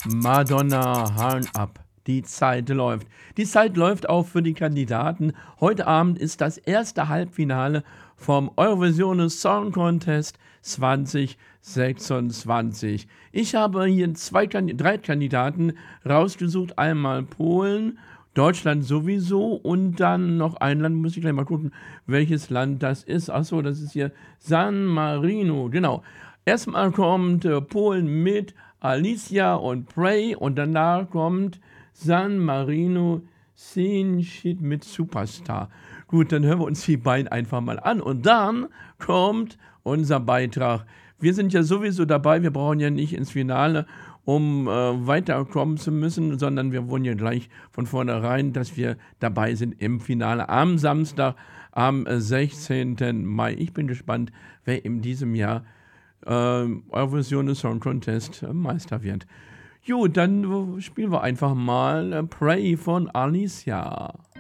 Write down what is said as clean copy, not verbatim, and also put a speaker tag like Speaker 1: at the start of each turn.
Speaker 1: Madonna, Horn Up. Die Zeit läuft. Die Zeit läuft auch für die Kandidaten. Heute Abend ist das erste Halbfinale vom Eurovision Song Contest 2026. Ich habe hier drei Kandidaten rausgesucht. Einmal Polen, Deutschland sowieso und dann noch ein Land, muss ich gleich mal gucken, welches Land das ist. Achso, das ist hier San Marino, genau. Erstmal kommt Polen mit Alicia und Prey und danach kommt San Marino Shit mit Superstar. Gut, dann hören wir uns die beiden einfach mal an und dann kommt unser Beitrag. Wir sind ja sowieso dabei, wir brauchen ja nicht ins Finale, um weiterkommen zu müssen, sondern wir wollen ja gleich von vornherein, dass wir dabei sind im Finale am Samstag, am 16. Mai. Ich bin gespannt, wer in diesem Jahr Eurovision Song Contest Meister wird. Gut, dann spielen wir einfach mal Prey von Alicia.